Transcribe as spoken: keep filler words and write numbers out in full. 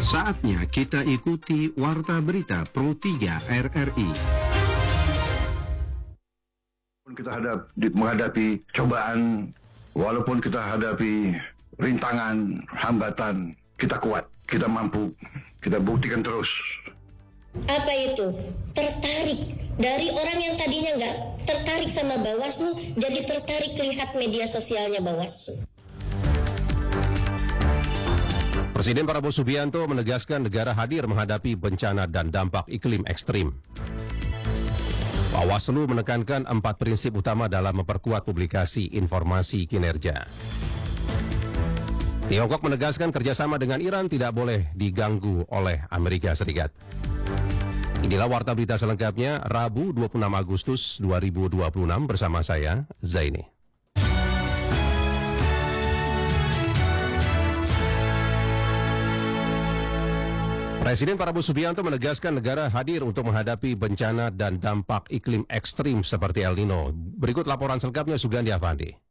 Saatnya kita ikuti Warta Berita Pro tiga R R I. Kita hadap, menghadapi cobaan, walaupun kita hadapi rintangan, hambatan, kita kuat, kita mampu, kita buktikan terus. Apa itu? Tertarik. Dari orang yang tadinya nggak tertarik sama Bawaslu, jadi tertarik lihat media sosialnya Bawaslu. Presiden Prabowo Subianto menegaskan negara hadir menghadapi bencana dan dampak iklim ekstrim. Bawaslu menekankan empat prinsip utama dalam memperkuat publikasi informasi kinerja. Tiongkok menegaskan kerjasama dengan Iran tidak boleh diganggu oleh Amerika Serikat. Inilah Warta Berita selengkapnya, Rabu dua puluh enam Agustus dua ribu dua puluh enam bersama saya, Zaini. Presiden Prabowo Subianto menegaskan negara hadir untuk menghadapi bencana dan dampak iklim ekstrim seperti El Nino. Berikut laporan selengkapnya Sugandi Avandi.